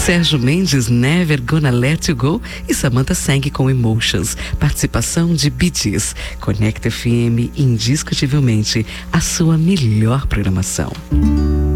Sérgio Mendes, Never Gonna Let You Go, e Samantha Sang com Emotions. Participação de Bee Gees. Conecta FM, indiscutivelmente a sua melhor programação.